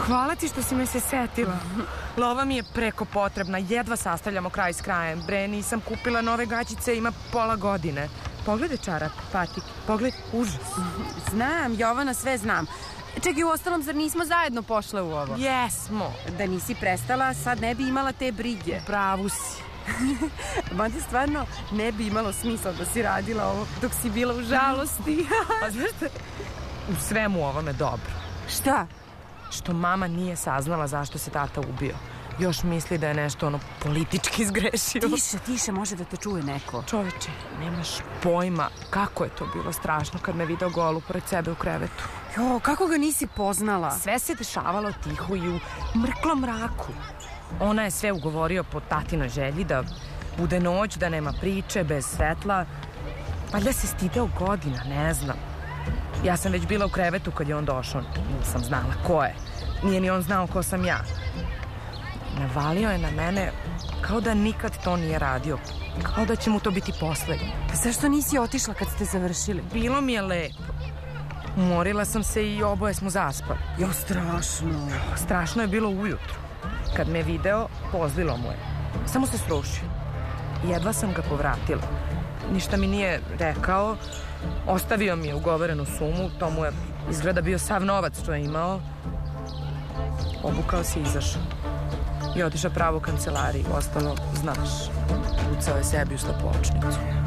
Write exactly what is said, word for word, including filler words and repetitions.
Hvala ti što si me se setila. Lova mi je preko potrebna, jedva sastavljamo kraj s krajem. Bre, nisam kupila nove gaćice, ima pola godine. Pogledaj čarap, patik, pogledaj, užas. Znam, Jovana, sve znam. Čekaj, u ostalom, zar nismo zajedno pošle u ovo? Jesmo. Da nisi prestala, sad ne bi imala te brige. Pravu si. Mada stvarno ne bi imalo smisla da si radila ovo dok si bila u žalosti. Pa znaš te, u svemu ovome dobro. Šta? Što mama nije saznala zašto se tata ubio. Još misli da je nešto ono politički zgrešio. Tiše, tiše, može da te čuje neko. Čoveče, nemaš pojma kako je to bilo strašno kad me video golu pored sebe u krevetu. Jo, kako ga nisi poznala? Sve se dešavalo tiho i u mrklom mraku. Ona je sve ugovorio po tatinoj želji da bude noć, da nema priče, bez svetla. Valjda se stideo godina, ne znam. Ja sam već bila u krevetu kad je on došao. Nisam znala ko je. Nije ni on znao ko sam ja. Navalio je na mene kao da nikad to nije radio. Kao da će mu to biti poslednje. Pa zašto nisi otišla kad ste završili? Bilo mi je lepo. Umorila sam se i oboje smo zaspali. Jo, strašno. Strašno je bilo ujutru. Kad me video, pozlilo mu je. Samo se srušio. Jedva sam ga povratila. Ništa mi nije rekao. Ostavio mi je ugovorenu sumu. To mu je izgleda bio sav novac što je imao. Obukao se i izašao. I otišao pravo u kancelariju. Ostalo, znaš, ucao je sebi u stopločnicu.